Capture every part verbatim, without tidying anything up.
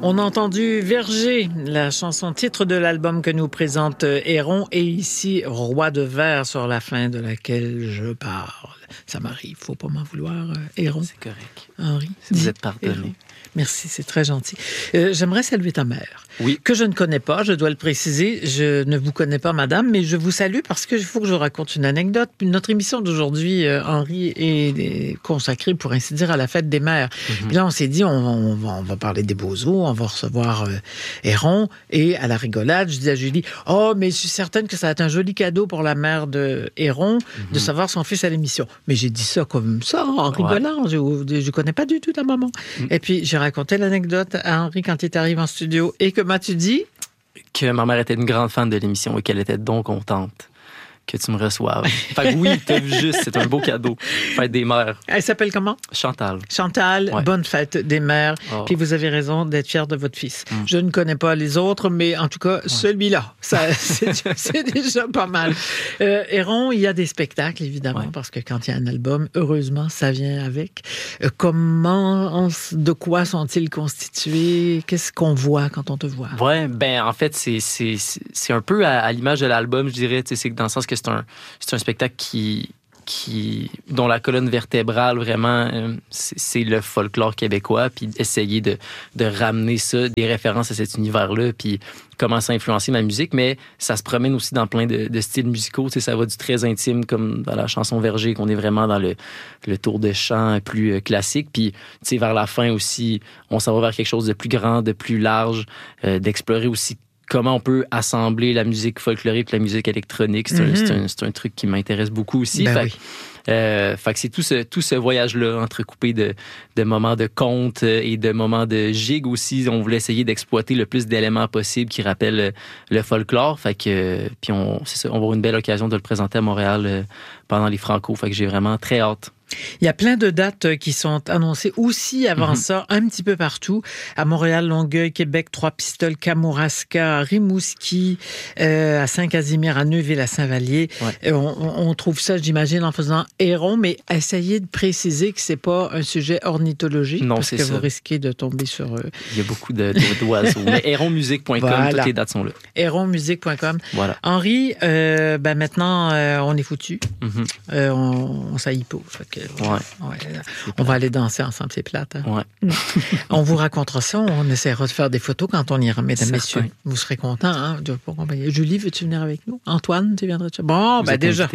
On a entendu Verger, la chanson titre de l'album que nous présente Héron, et ici Roi de Verre sur la fin de laquelle je parle. Ça m'arrive, faut pas m'en vouloir, Héron. C'est correct. Henri. Vous êtes pardonné. Héron. Merci, c'est très gentil. Euh, j'aimerais saluer ta mère. Oui. Que je ne connais pas, je dois le préciser. Je ne vous connais pas, madame, mais je vous salue parce qu'il faut que je vous raconte une anecdote. Notre émission d'aujourd'hui, euh, Henri, est, est consacrée, pour ainsi dire, à la fête des mères. Mm-hmm. Puis là, on s'est dit, on, on, va, on va parler des Beaux-Eaux, on va recevoir euh, Héron. Et à la rigolade, je dis à Julie, « Oh, mais je suis certaine que ça va être un joli cadeau pour la mère de Héron mm-hmm. de savoir son fils à l'émission. » Mais j'ai dit ça comme ça, en rigolant. Ouais. Je ne connais pas du tout ta maman. Mm. Et puis, j'ai raconté l'anecdote à Henri quand il arrive en studio. Et que m'as-tu dit? Que ma mère était une grande fan de l'émission et qu'elle était donc contente que tu me reçoives. Fait que oui, t'as vu juste, c'est un beau cadeau. Fête des mères. Elle s'appelle comment? Chantal. Chantal, ouais. Bonne fête des mères. Oh. Puis vous avez raison d'être fière de votre fils. Mm. Je ne connais pas les autres, mais en tout cas, ouais. celui-là, ça, c'est, c'est déjà pas mal. Euh, Héron, il y a des spectacles, évidemment, ouais. parce que quand il y a un album, heureusement, ça vient avec. Euh, comment, de quoi sont-ils constitués? Qu'est-ce qu'on voit quand on te voit? Ouais, ben en fait, c'est, c'est, c'est un peu à, à l'image de l'album, je dirais. C'est dans le sens que c'est un, c'est un spectacle qui, qui, dont la colonne vertébrale, vraiment, euh, c'est, c'est le folklore québécois, puis essayer de, de ramener ça, des références à cet univers-là, puis comment ça a influencé ma musique, mais ça se promène aussi dans plein de, de styles musicaux. Tu sais, ça va du très intime, comme dans la chanson Verger, qu'on est vraiment dans le, le tour de chant plus classique, puis tu sais, vers la fin aussi, on s'en va vers quelque chose de plus grand, de plus large, euh, d'explorer aussi comment on peut assembler la musique folklorique et la musique électronique. C'est, mm-hmm. un, c'est, un, c'est un truc qui m'intéresse beaucoup aussi. Ben fait, oui. euh, fait que c'est tout ce, tout ce voyage-là, entrecoupé de, de moments de conte et de moments de gigue aussi. On voulait essayer d'exploiter le plus d'éléments possibles qui rappellent le folklore. Fait que, puis on, c'est ça, on va avoir une belle occasion de le présenter à Montréal pendant les Franco. Fait que j'ai vraiment très hâte. Il y a plein de dates qui sont annoncées aussi avant mm-hmm. ça, un petit peu partout. À Montréal, Longueuil, Québec, Trois-Pistoles, Kamouraska, Rimouski, euh, à Saint-Casimir, à Neuville, à Saint-Vallier. Ouais. On, on trouve ça, j'imagine, en faisant Héron, mais essayez de préciser que c'est pas un sujet ornithologique. Non, parce c'est que ça. Vous risquez de tomber sur... Euh... Il y a beaucoup de, de, d'oiseaux. Mais héron musique point com, voilà. Toutes les dates sont là. héron musique point com. Voilà. Henri, euh, ben maintenant, euh, on est foutu. Mm-hmm. Euh, on, on saillit pas. Fait que, Ouais. ouais. On va aller danser ensemble, c'est plate. Hein? Ouais. On vous racontera ça, on essaiera de faire des photos quand on ira, mesdames, Certain. messieurs. Vous serez contents, hein, de vous accompagner. Julie, veux-tu venir avec nous? Antoine, tu viendrais-tu? Bon, vous ben déjà.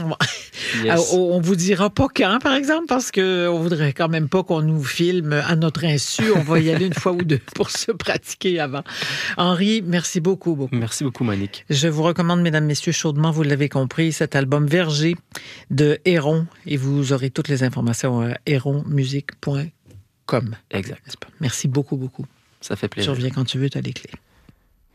Yes. On vous dira pas quand, par exemple, parce qu'on voudrait quand même pas qu'on nous filme à notre insu. On va y aller une fois ou deux pour se pratiquer avant. Henri, merci beaucoup, beaucoup. Merci beaucoup, Monique. Je vous recommande, mesdames, messieurs, chaudement, vous l'avez compris, cet album Verger de Héron, et vous aurez toutes les informations à héron musique point com. Exact. Merci beaucoup, beaucoup. Ça fait plaisir. Je reviens quand tu veux, tu as les clés.